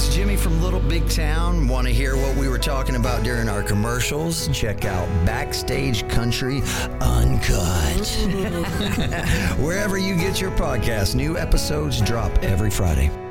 it's Jimmy from Little Big Town. Want to hear what we were talking about during our commercials? Check out Backstage Country Uncut. Wherever you get your podcast, new episodes drop every Friday.